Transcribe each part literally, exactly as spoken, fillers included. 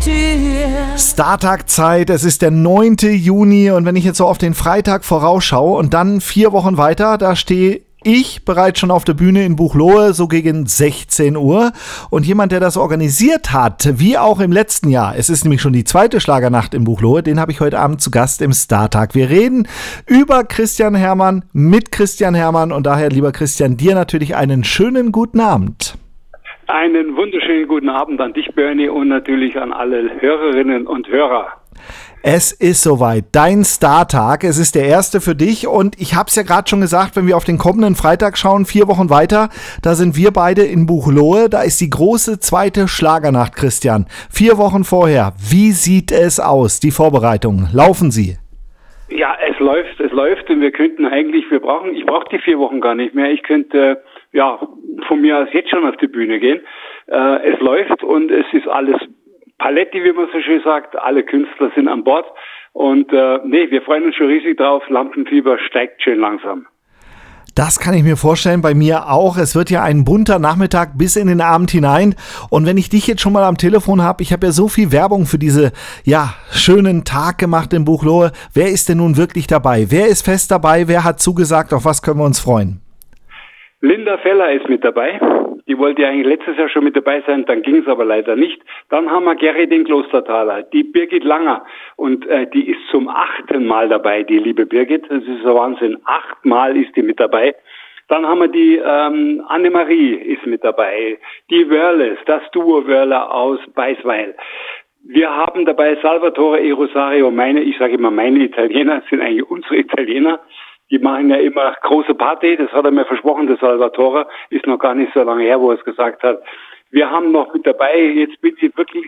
Startag-Zeit, es ist der neunte Juni und wenn ich jetzt so auf den Freitag vorausschaue und dann vier Wochen weiter, da stehe ich bereits schon auf der Bühne in Buchloe, so gegen sechzehn Uhr. Und jemand, der das organisiert hat, wie auch im letzten Jahr, es ist nämlich schon die zweite Schlagernacht in Buchloe, den habe ich heute Abend zu Gast im Startag. Wir reden über Christian Herrmann mit Christian Herrmann und daher, lieber Christian, dir natürlich einen schönen guten Abend. Einen wunderschönen guten Abend an dich, Bernie, und natürlich an alle Hörerinnen und Hörer. Es ist soweit, dein Startag, es ist der erste für dich und ich habe es ja gerade schon gesagt, wenn wir auf den kommenden Freitag schauen, vier Wochen weiter, da sind wir beide in Buchloe, da ist die große zweite Schlagernacht, Christian. Vier Wochen vorher, wie sieht es aus, die Vorbereitungen, laufen sie? Ja, es läuft, es läuft und wir könnten eigentlich, wir brauchen, ich brauche die vier Wochen gar nicht mehr, ich könnte, ja, von mir aus jetzt schon auf die Bühne gehen. Äh, es läuft und es ist alles Paletti, wie man so schön sagt. Alle Künstler sind an Bord. Und äh, nee, wir freuen uns schon riesig drauf. Lampenfieber steigt schön langsam. Das kann ich mir vorstellen, bei mir auch. Es wird ja ein bunter Nachmittag bis in den Abend hinein. Und wenn ich dich jetzt schon mal am Telefon habe, ich habe ja so viel Werbung für diese, ja, schönen Tag gemacht in Buchloe. Wer ist denn nun wirklich dabei? Wer ist fest dabei? Wer hat zugesagt? Auf was können wir uns freuen? Linda Feller ist mit dabei. Die wollte ja eigentlich letztes Jahr schon mit dabei sein, dann ging es aber leider nicht. Dann haben wir Gerry den Klostertaler, die Birgit Langer und äh, die ist zum achten Mal dabei, die liebe Birgit. Das ist ein Wahnsinn. Achtmal ist die mit dabei. Dann haben wir die ähm, Annemarie ist mit dabei, die Wörles, das Duo Wörler aus Beisweil. Wir haben dabei Salvatore e Rosario, meine, ich sage immer meine Italiener, sind eigentlich unsere Italiener. Die machen ja immer große Party, das hat er mir versprochen, der Salvatore, ist noch gar nicht so lange her, wo er es gesagt hat. Wir haben noch mit dabei, jetzt bin ich wirklich,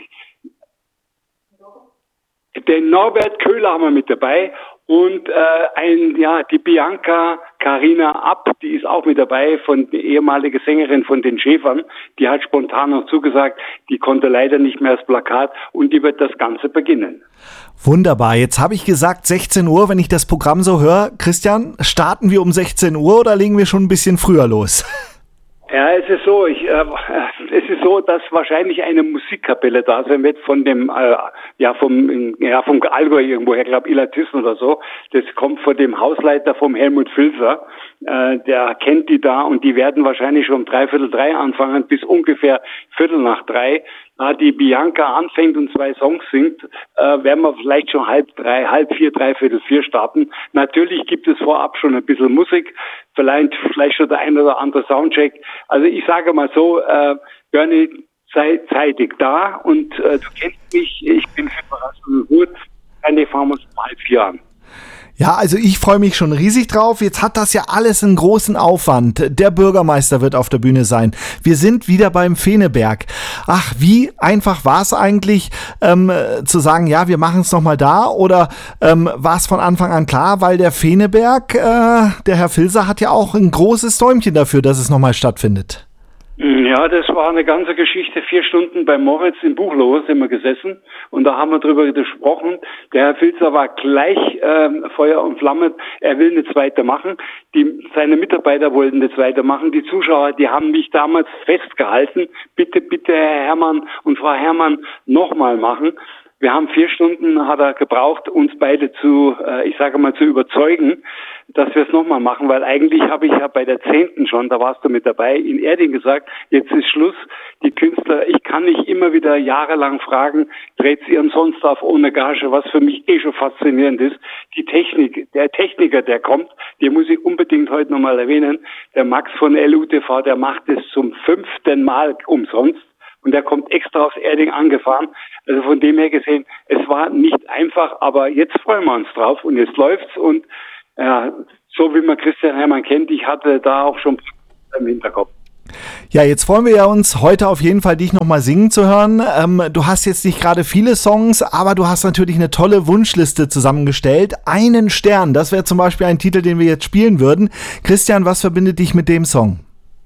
den Norbert Köhler haben wir mit dabei und äh, ein, ja, die Bianca Carina App, die ist auch mit dabei, von der ehemalige Sängerin von den Schäfern, die hat spontan noch zugesagt, die konnte leider nicht mehr das Plakat und die wird das Ganze beginnen. Wunderbar, jetzt habe ich gesagt sechzehn Uhr, wenn ich das Programm so höre. Christian, starten wir um sechzehn Uhr oder legen wir schon ein bisschen früher los? Ja, es ist so, ich, äh, es ist so, dass wahrscheinlich eine Musikkapelle da sein wird von dem, äh, ja, vom, ja, vom Allgäu irgendwoher, ich glaube, Illertissen oder so. Das kommt von dem Hausleiter vom Helmut Filzer, äh, der kennt die da und die werden wahrscheinlich schon um dreiviertel drei anfangen bis ungefähr viertel nach drei. Da die Bianca anfängt und zwei Songs singt, äh, werden wir vielleicht schon halb drei, halb vier, dreiviertel vier starten. Natürlich gibt es vorab schon ein bisschen Musik, vielleicht, vielleicht schon der ein oder andere Soundcheck. Also ich sage mal so, äh, Bernie, sei zeitig da und äh, du kennst mich, ich bin für Überraschungen gut. Dann fahren wir uns um halb vier an. Ja, also ich freue mich schon riesig drauf. Jetzt hat das ja alles einen großen Aufwand. Der Bürgermeister wird auf der Bühne sein. Wir sind wieder beim Feneberg. Ach, wie einfach war es eigentlich, ähm, zu sagen, ja, wir machen es nochmal da? Oder ähm, war es von Anfang an klar? Weil der Feneberg, äh, der Herr Filzer, hat ja auch ein großes Däumchen dafür, dass es nochmal stattfindet. Ja, das war eine ganze Geschichte. Vier Stunden bei Moritz in Buchloe sind wir gesessen und da haben wir drüber gesprochen. Der Herr Filzer war gleich äh, Feuer und Flamme. Er will eine zweite machen. Die, seine Mitarbeiter wollten eine zweite machen. Die Zuschauer, die haben mich damals festgehalten. Bitte, bitte, Herr Herrmann und Frau Herrmann, nochmal machen. Wir haben vier Stunden, hat er gebraucht, uns beide zu, äh, ich sage mal, zu überzeugen, dass wir es nochmal machen, weil eigentlich habe ich ja bei der zehnten schon, da warst du mit dabei, in Erding gesagt, jetzt ist Schluss, die Künstler, ich kann nicht immer wieder jahrelang fragen, dreht sie umsonst auf ohne Gage, was für mich eh schon faszinierend ist. Die Technik, der Techniker, der kommt, den muss ich unbedingt heute nochmal erwähnen, der Max von L U T V, der macht es zum fünften Mal umsonst. Und der kommt extra aus Erding angefahren. Also von dem her gesehen, es war nicht einfach, aber jetzt freuen wir uns drauf und jetzt läuft's. Und ja, so wie man Christian Herrmann kennt, ich hatte da auch schon im Hinterkopf. Ja, jetzt freuen wir ja uns heute auf jeden Fall, dich nochmal singen zu hören. Ähm, du hast jetzt nicht gerade viele Songs, aber du hast natürlich eine tolle Wunschliste zusammengestellt. Einen Stern, das wäre zum Beispiel ein Titel, den wir jetzt spielen würden. Christian, was verbindet dich mit dem Song?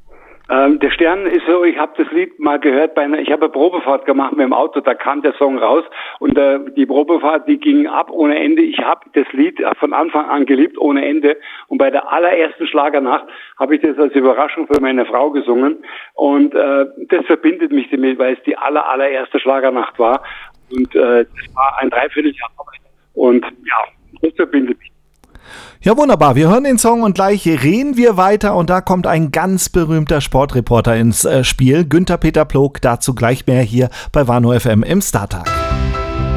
Ähm, der Stern ist so, ich habe das Lied mal gehört, bei einer, ich habe eine Probefahrt gemacht mit dem Auto, da kam der Song raus und äh, die Probefahrt, die ging ab ohne Ende. Ich habe das Lied von Anfang an geliebt, ohne Ende. Und bei der allerersten Schlagernacht habe ich das als Überraschung für meine Frau gesungen. Und äh, das verbindet mich damit, weil es die aller, allererste Schlagernacht war. Und äh, das war ein Dreivierteljahr Arbeit. Und ja, das verbindet mich. Ja, wunderbar. Wir hören den Song und gleich reden wir weiter. Und da kommt ein ganz berühmter Sportreporter ins äh, Spiel. Günther Peter Plog, dazu gleich mehr hier bei Warnow F M im Startag.